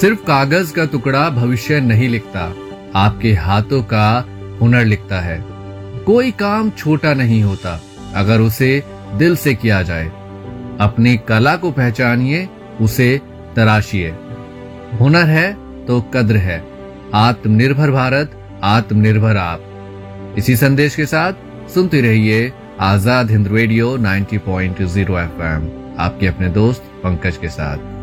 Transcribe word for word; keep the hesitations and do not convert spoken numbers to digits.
सिर्फ कागज का टुकड़ा भविष्य नहीं लिखता, आपके हाथों का हुनर लिखता है। कोई काम छोटा नहीं होता अगर उसे दिल से किया जाए। अपनी कला को पहचानिए, उसे तराशिए। हुनर है तो कद्र है। आत्मनिर्भर भारत, आत्मनिर्भर आप। इसी संदेश के साथ सुनते रहिए आजाद हिंद रेडियो नब्बे पॉइंट शून्य एफ एम, आपके अपने दोस्त पंकज के साथ।